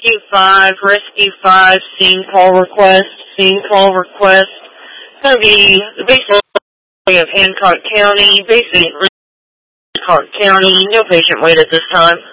Rescue 5, scene call request. It's going to be the basic of Hancock County, no patient wait at this time.